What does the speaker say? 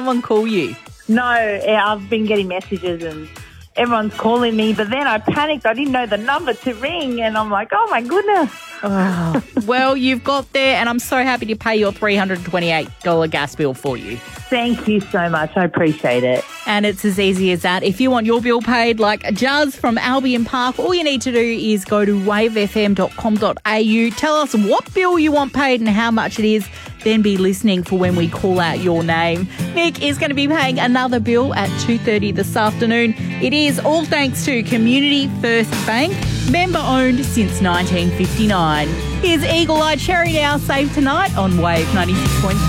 someone call you? No, I've been getting messages and everyone's calling me, but then I panicked. I didn't know the number to ring, and I'm like, oh, my goodness. Oh, well, you've got there, and I'm so happy to pay your $328 gas bill for you. Thank you so much. I appreciate it. And it's as easy as that. If you want your bill paid like Juz from Albion Park, all you need to do is go to wavefm.com.au. Tell us what bill you want paid and how much it is. Then be listening for when we call out your name. Nick is going to be paying another bill at 2:30 this afternoon. It is all thanks to Community First Bank, member-owned since 1959. Here's Eagle Eye Cherry now, Save Tonight on Wave 96.5.